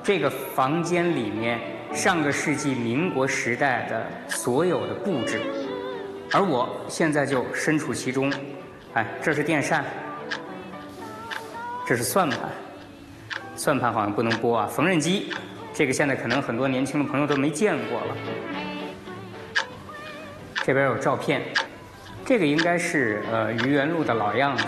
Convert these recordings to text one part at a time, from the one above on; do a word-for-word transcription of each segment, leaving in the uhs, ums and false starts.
这个房间里面上个世纪民国时代的所有的布置，而我现在就身处其中。哎，这是电扇，这是算盘，算盘好像不能播啊。缝纫机，这个现在可能很多年轻的朋友都没见过了。这边有照片，这个应该是呃愚园路的老样子。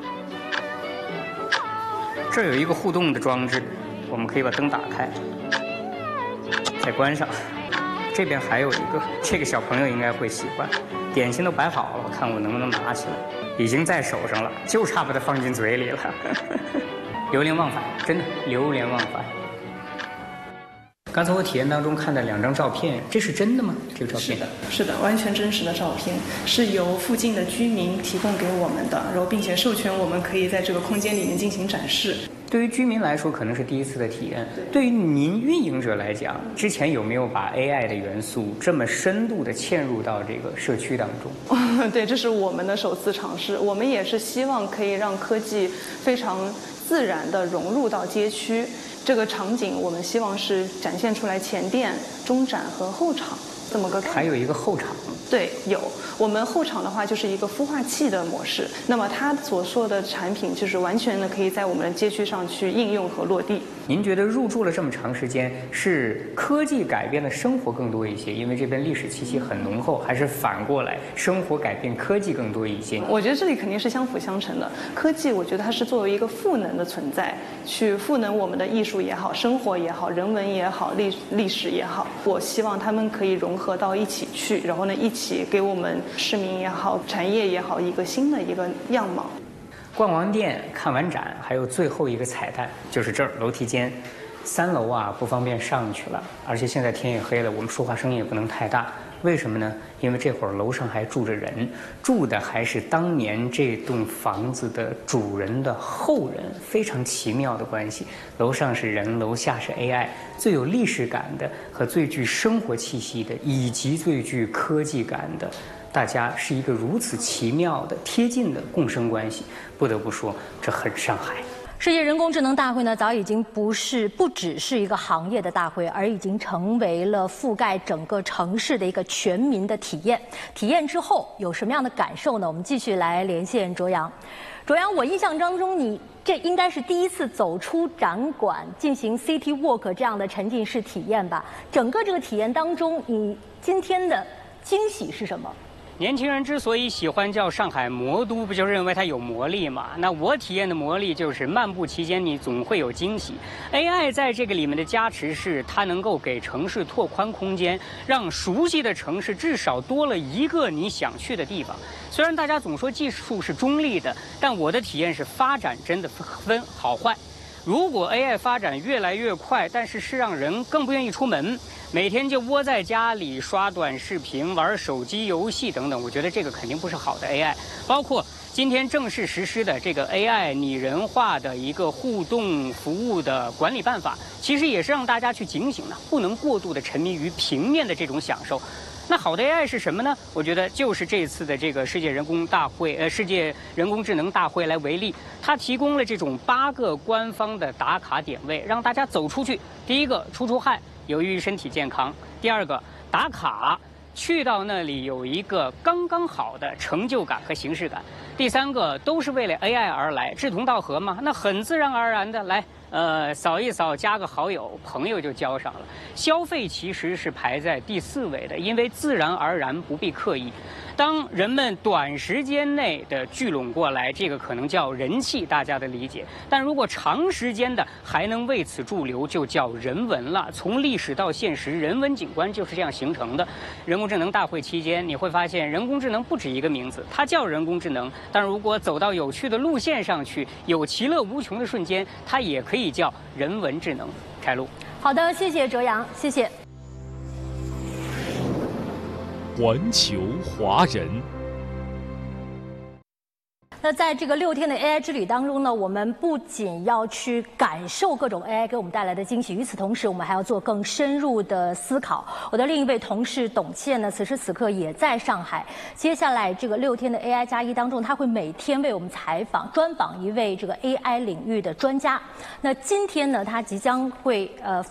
这儿有一个互动的装置，我们可以把灯打开，再关上。这边还有一个，这个小朋友应该会喜欢。点心都摆好了，我看我能不能拿起来。已经在手上了，就差把它放进嘴里了。流连忘返，真的流连忘返。刚才我体验当中看的两张照片，这是真的吗？这个照片是的，是的，完全真实的照片，是由附近的居民提供给我们的，然后并且授权我们可以在这个空间里面进行展示。 对于居民来说，可能是第一次的体验。对于您运营者来讲，之前有没有把 A I 的元素这么深度的嵌入到这个社区当中？ 对，这是我们的首次尝试。我们也是希望可以让科技非常自然地融入到街区。这个场景，我们希望是展现出来前店、中展和后场这么个概念。 还有一个后场。 对，有。我们后场的话就是一个孵化器的模式，那么它所说的产品就是完全的可以在我们的街区上去应用和落地。 您觉得入驻了这么长时间，是科技改变了生活更多一些，因为这边历史气息很浓厚，还是反过来生活改变科技更多一些？ 我觉得这里肯定是相辅相成的。科技，我觉得它是作为一个赋能的存在，去赋能我们的艺术也好、生活也好、人文也好、历历史也好。我希望他们可以融合到一起去，然后呢，一起给我们市民也好、产业也好一个新的一个样貌。 逛完店、看完展，还有最后一个彩蛋，就是这儿楼梯间。三楼啊不方便上去了，而且现在天也黑了，我们说话声音也不能太大。为什么呢？因为这会儿楼上还住着人，住的还是当年这栋房子的主人的后人，非常奇妙的关系。楼上是人，楼下是 A I， 最有历史感的和最具生活气息的，以及最具科技感的，大家是一个如此奇妙的贴近的共生关系。不得不说，这很上海。 世界人工智能大会呢，早已经不是不只是一个行业的大会，而已经成为了覆盖整个城市的一个全民的体验。体验之后有什么样的感受呢？我们继续来连线卓阳。卓阳，我印象当中你这应该是第一次走出展馆进行 City Walk 这样的沉浸式体验吧？整个这个体验当中，你今天的惊喜是什么？ 年轻人之所以喜欢叫上海魔都，不就是认为它有魔力吗？那我体验的魔力就是漫步期间你总会有惊喜。A I 在这个里面的加持是，它能够给城市拓宽空间，让熟悉的城市至少多了一个你想去的地方。虽然大家总说技术是中立的，但我的体验是发展真的分好坏。如果 A I 发展越来越快，但是是让人更不愿意出门，每天就窝在家里刷短视频、玩手机游戏等等，我觉得这个肯定不是好的 A I。包括今天正式实施的这个 A I 拟人化的一个互动服务的管理办法，其实也是让大家去警醒的，不能过度的沉迷于平面的这种享受。那好的 A I 是什么呢？我觉得就是这次的这个世界人工大会，呃，世界人工智能大会来为例，它提供了这种八个官方的打卡点位，让大家走出去。第一个，出出汗，有益于身体健康；第二个，打卡，去到那里有一个刚刚好的成就感和形式感；第三个，都是为了 A I 而来，志同道合嘛，那很自然而然的来。呃，扫一扫，加个好友，朋友就交上了。消费其实是排在第四位的，因为自然而然，不必刻意。当人们短时间内的聚拢过来，这个可能叫人气，大家的理解。但如果长时间的还能为此驻留，就叫人文了。从历史到现实，人文景观就是这样形成的。人工智能大会期间，你会发现人工智能不止一个名字，它叫人工智能。但如果走到有趣的路线上去，有其乐无穷的瞬间，它也可以叫人文智能。开路。 好的，谢谢卓阳，谢谢。 环球华人。 那在这个六天的 A I 之旅当中呢，我们不仅要去感受各种 A I 给我们带来的惊喜，与此同时，我们还要做更深入的思考。我的另一位同事董倩呢，此时此刻也在上海。接下来这个六天的 A I 加一当中，他会每天为我们采访、专访一位这个 A I 领域的专家。那今天呢，他即将会呃。